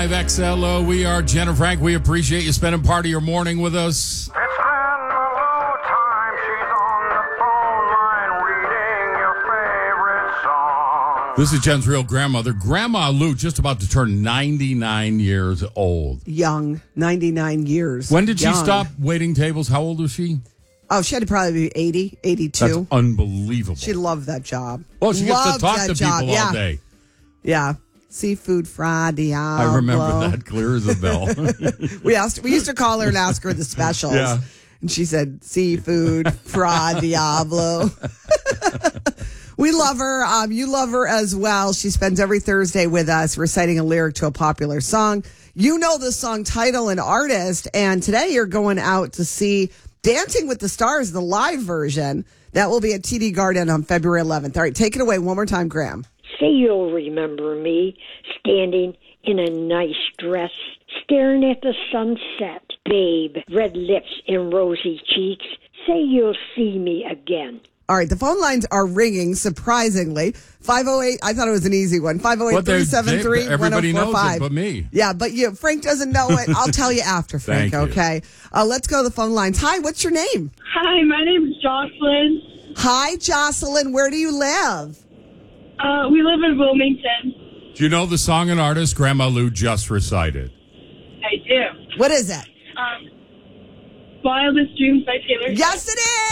XLO, we are Jen and Frank. We appreciate you spending part of your morning with us. It's Ann Malone time. She's on the phone line reading your favorite song. This is Jen's real grandmother, Grandma Lou, just about to turn 99 years old. Young, 99 years. When did she Young. stop waiting tables? How old was she? Oh, she had to probably be 80, 82. That's unbelievable. She loved that job. Well, she gets to Loved talk that to job. people all day. Yeah. Seafood Fra Diablo. I remember that clear as a bell. We used to call her and ask her the specials. Yeah. And she said, Seafood Fra Diablo. We love her. You love her as well. She spends every Thursday with us reciting a lyric to a popular song. You know the song title and artist. And today you're going out to see Dancing with the Stars, the live version. That will be at TD Garden on February 11th. All right, take it away one more time, Graham. Say you'll remember me standing in a nice dress, staring at the sunset. Babe, red lips and rosy cheeks. Say you'll see me again. All right, the phone lines are ringing, surprisingly. 508, I thought it was an easy one. 508-373-1045. Everybody knows it but me. Yeah, but Frank doesn't know it. I'll tell you after, Frank, Thank you. okay? Let's go to the phone lines. Hi, what's your name? Hi, my name is Jocelyn. Hi, Jocelyn. Where do you live? We live in Wilmington. Do you know the song and artist Grandma Lou just recited? I do. What is it? Wildest Dreams by Taylor Swift. Yes,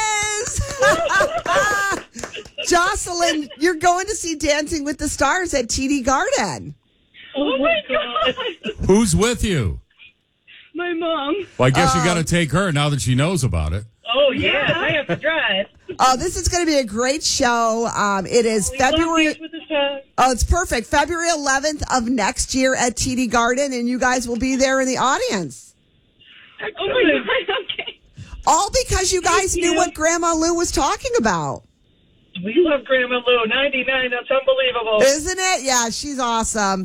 it is! Jocelyn, you're going to see Dancing with the Stars at TD Garden. Oh my God. Who's with you? My mom. Well, I guess you got to take her now that she knows about it. Oh, yeah. I have to drive. Oh, this is going to be a great show. It is February. Oh, it's perfect. February 11th of next year at TD Garden, and you guys will be there in the audience. Oh my God. Okay. All because you guys knew what Grandma Lou was talking about. We love Grandma Lou. 99. That's unbelievable. Isn't it? Yeah, she's awesome.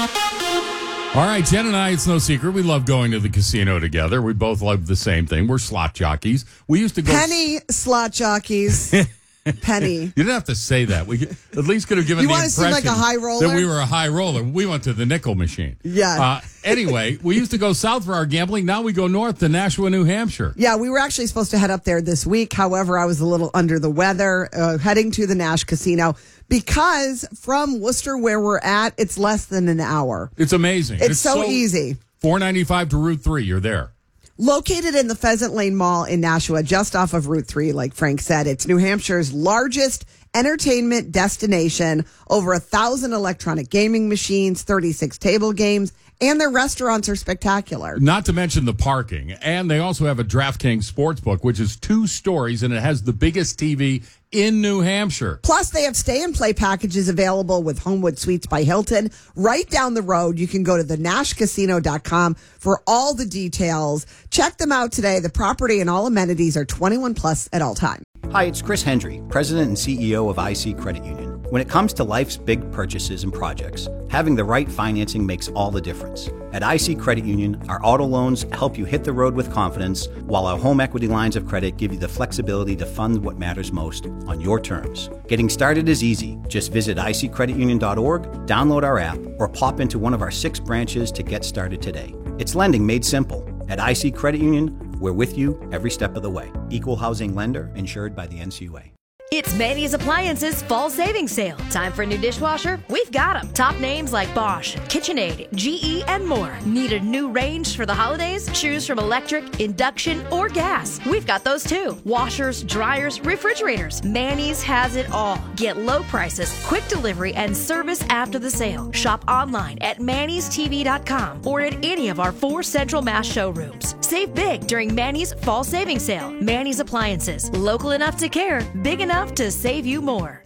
All right, Jen and I, it's no secret, we love going to the casino together. We both love the same thing. We're slot jockeys. We used to go... Penny slot jockeys. Penny. You didn't have to say that. We at least could have given You the want to seem impression like a high roller? that we were a high roller. We went to the nickel machine. Yeah. Anyway, we used to go south for our gambling. Now we go north to Nashua, New Hampshire. Yeah, we were actually supposed to head up there this week. However, I was a little under the weather heading to the Nash Casino because from Worcester, where we're at, it's less than an hour. It's amazing. It's so easy. 495 to Route 3. You're there. Located in the Pheasant Lane Mall in Nashua, just off of Route 3, like Frank said. It's New Hampshire's largest entertainment destination. Over 1,000 electronic gaming machines, 36 table games, and their restaurants are spectacular. Not to mention the parking. And they also have a DraftKings Sportsbook, which is 2 stories, and it has the biggest TV in New Hampshire. Plus, they have stay and play packages available with Homewood Suites by Hilton. Right down the road, you can go to thenashcasino.com for all the details. Check them out today. The property and all amenities are 21 plus at all times. Hi, it's Chris Hendry, President and CEO of IC Credit Union. When it comes to life's big purchases and projects, having the right financing makes all the difference. At IC Credit Union, our auto loans help you hit the road with confidence, while our home equity lines of credit give you the flexibility to fund what matters most on your terms. Getting started is easy. Just visit iccreditunion.org, download our app, or pop into one of our 6 branches to get started today. It's lending made simple. At IC Credit Union, we're with you every step of the way. Equal housing lender, insured by the NCUA. It's Manny's Appliances Fall Savings Sale. Time for a new dishwasher? We've got them. Top names like Bosch, KitchenAid, GE, and more. Need a new range for the holidays? Choose from electric, induction, or gas. We've got those too. Washers, dryers, refrigerators. Manny's has it all. Get low prices, quick delivery, and service after the sale. Shop online at mannystv.com or at any of our 4 Central Mass showrooms. Save big during Manny's Fall Savings Sale. Manny's Appliances. Local enough to care, big enough to save you more.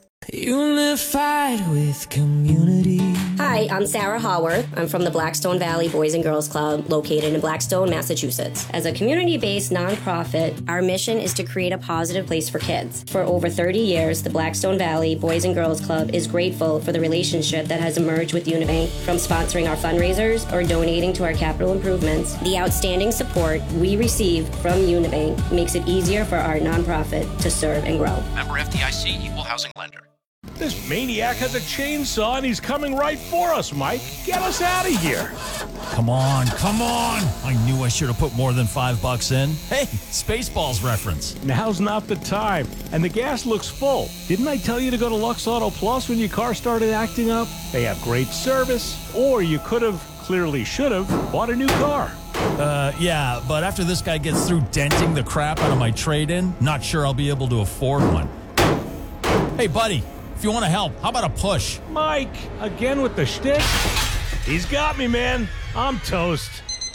Unified with community. Hi, I'm Sarah Haworth. I'm from the Blackstone Valley Boys and Girls Club, located in Blackstone, Massachusetts. As a community-based nonprofit, our mission is to create a positive place for kids. For over 30 years, the Blackstone Valley Boys and Girls Club is grateful for the relationship that has emerged with Unibank, from sponsoring our fundraisers or donating to our capital improvements. The outstanding support we receive from Unibank makes it easier for our nonprofit to serve and grow. Member FDIC, Equal Housing Lender. This maniac has a chainsaw and he's coming right for us, Mike. Get us out of here. Come on. I knew I should have put more than $5 in. Hey, Spaceballs reference. Now's not the time. And the gas looks full. Didn't I tell you to go to Lux Auto Plus when your car started acting up? They have great service. Or you could have, clearly should have, bought a new car. Yeah, but after this guy gets through denting the crap out of my trade-in, not sure I'll be able to afford one. Hey, buddy, if you want to help, how about a push? Mike, again with the shtick? He's got me, man. I'm toast.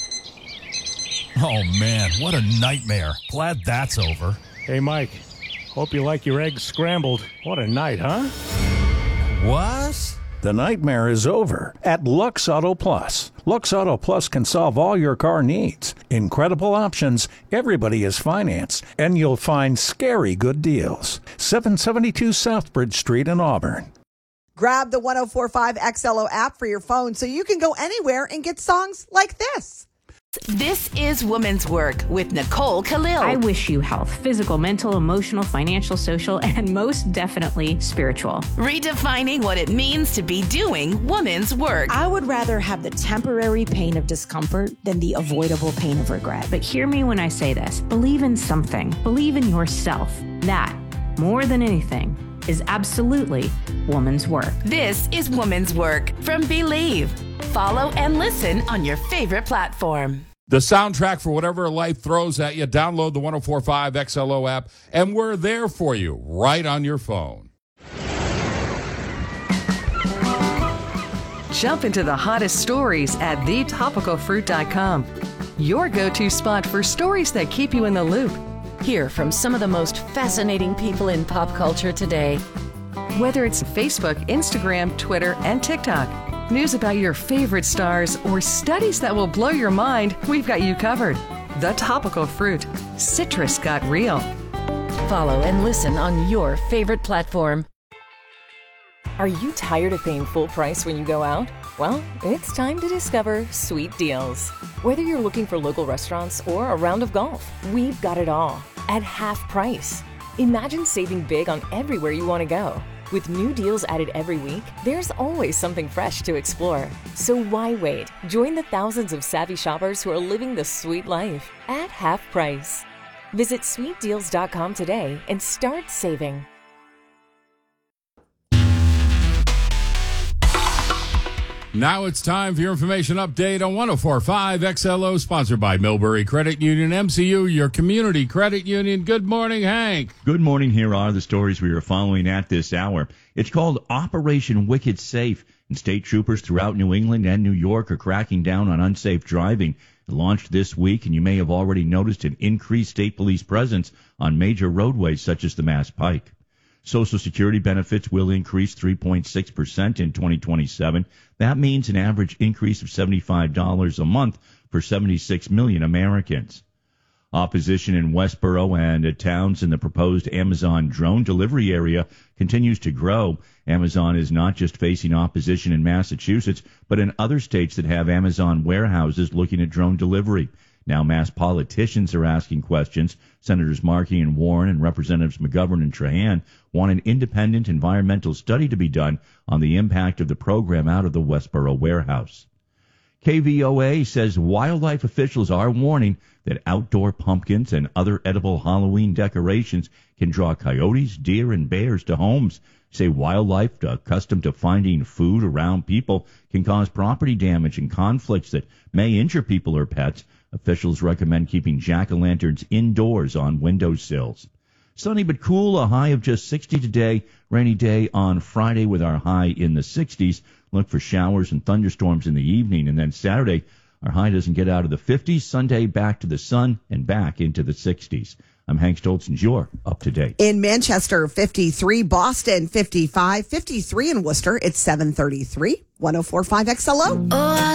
Oh, man, what a nightmare. Glad that's over. Hey, Mike, hope you like your eggs scrambled. What a night, huh? What? The nightmare is over at Lux Auto Plus. Lux Auto Plus can solve all your car needs. Incredible options, everybody is financed, and you'll find scary good deals. 772 Southbridge Street in Auburn. Grab the 104.5 XLO app for your phone so you can go anywhere and get songs like this. This is Woman's Work with Nicole Khalil. I wish you health, physical, mental, emotional, financial, social, and most definitely spiritual. Redefining what it means to be doing woman's work. I would rather have the temporary pain of discomfort than the avoidable pain of regret. But hear me when I say this. Believe in something. Believe in yourself. That, more than anything, is absolutely woman's work. This is Woman's Work from Believe. Follow and listen on your favorite platform. The soundtrack for whatever life throws at you. Download the 104.5 XLO app, and we're there for you right on your phone. Jump into the hottest stories at thetopicalfruit.com. Your go-to spot for stories that keep you in the loop. Hear from some of the most fascinating people in pop culture today. Whether it's Facebook, Instagram, Twitter, and TikTok, news about your favorite stars, or studies that will blow your mind, we've got you covered. The Topical Fruit. Citrus got real. Follow and listen on your favorite platform. Are you tired of paying full price when you go out? Well, it's time to discover Sweet Deals. Whether you're looking for local restaurants or a round of golf, we've got it all at half price. Imagine saving big on everywhere you want to go. With new deals added every week, there's always something fresh to explore. So why wait? Join the thousands of savvy shoppers who are living the sweet life at half price. Visit sweetdeals.com today and start saving. Now it's time for your information update on 104.5 XLO, sponsored by Millbury Credit Union, MCU, your community credit union. Good morning, Hank. Good morning. Here are the stories we are following at this hour. It's called Operation Wicked Safe, and state troopers throughout New England and New York are cracking down on unsafe driving. It launched this week, and you may have already noticed an increased state police presence on major roadways such as the Mass Pike. Social Security benefits will increase 3.6% in 2027. That means an average increase of $75 a month for 76 million Americans. Opposition in Westboro and towns in the proposed Amazon drone delivery area continues to grow. Amazon is not just facing opposition in Massachusetts, but in other states that have Amazon warehouses looking at drone delivery. Now Mass politicians are asking questions. Senators Markey and Warren and Representatives McGovern and Trahan want an independent environmental study to be done on the impact of the program out of the Westboro warehouse. KVOA says wildlife officials are warning that outdoor pumpkins and other edible Halloween decorations can draw coyotes, deer, and bears to homes. Say wildlife accustomed to finding food around people can cause property damage and conflicts that may injure people or pets. Officials recommend keeping jack-o'-lanterns indoors on windowsills. Sunny but cool, a high of just 60 today. Rainy day on Friday with our high in the 60s. Look for showers and thunderstorms in the evening. And then Saturday, our high doesn't get out of the 50s. Sunday, back to the sun and back into the 60s. I'm Hank Stoltz, and you're up to date. In Manchester, 53. Boston, 55. 53 in Worcester. It's 7:33. 104.5 XLO.